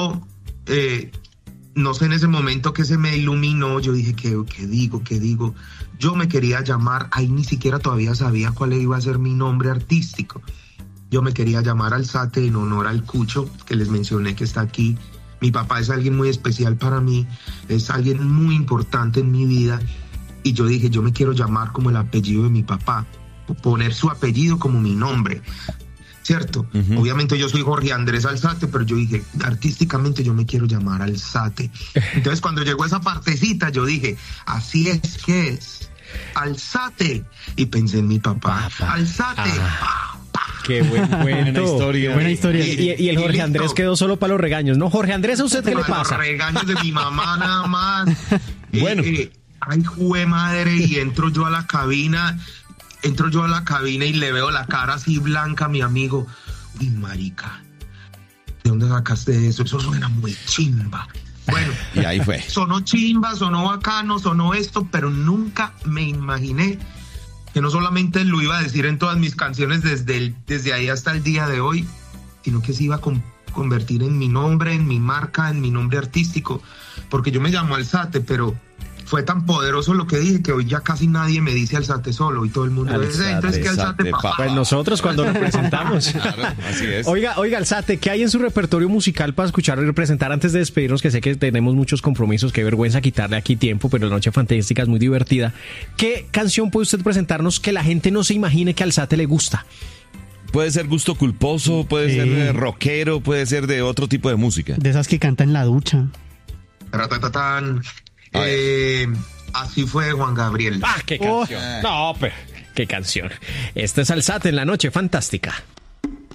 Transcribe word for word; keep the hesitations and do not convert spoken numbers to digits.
yo, eh, no sé en ese momento que se me iluminó, yo dije, ¿qué, qué digo, qué digo? Yo me quería llamar, ahí ni siquiera todavía sabía cuál iba a ser mi nombre artístico. Yo me quería llamar Alzate en honor al Cucho, que les mencioné que está aquí. Mi papá es alguien muy especial para mí, es alguien muy importante en mi vida. Y yo dije, yo me quiero llamar como el apellido de mi papá, poner su apellido como mi nombre, ¿cierto? Uh-huh. Obviamente yo soy Jorge Andrés Alzate, pero yo dije, artísticamente yo me quiero llamar Alzate. Entonces cuando llegó esa partecita, yo dije, así es que es, Alzate. Y pensé en mi papá, papá. Alzate. Ah. Qué buen buena historia. Buena historia. Y, y, y el Jorge y Andrés quedó solo para los regaños, ¿no? Jorge Andrés, ¿a usted qué le pasa? Los regaños de mi mamá nada más. Bueno. Eh, eh, ay, jue madre, y entro yo a la cabina, entro yo a la cabina y le veo la cara así blanca a mi amigo. Uy, marica, ¿de dónde sacaste eso? Eso suena muy chimba. Bueno, y ahí fue. Sonó chimba, sonó bacano, sonó esto, pero nunca me imaginé que no solamente lo iba a decir en todas mis canciones desde, el, desde ahí hasta el día de hoy, sino que se iba a con, convertir en mi nombre, en mi marca, en mi nombre artístico, porque yo me llamo Alzate, pero fue tan poderoso lo que dije que hoy ya casi nadie me dice Alzate solo y todo el mundo Alzate, dice, entonces que Alzate papá. Pues nosotros cuando lo presentamos. Claro, así es. Oiga, oiga, Alzate, ¿qué hay en su repertorio musical para escuchar y representar antes de despedirnos? Que sé que tenemos muchos compromisos, qué vergüenza quitarle aquí tiempo, pero La Noche Fantástica es muy divertida. ¿Qué canción puede usted presentarnos que la gente no se imagine que a Alzate le gusta? Puede ser gusto culposo, puede sí. ser rockero, puede ser de otro tipo de música. De esas que canta en la ducha. Ratatatán. Eh, así fue Juan Gabriel. ¡Ah, qué canción! Oh. No, pero qué canción. Esta es Alzate en La Noche Fantástica.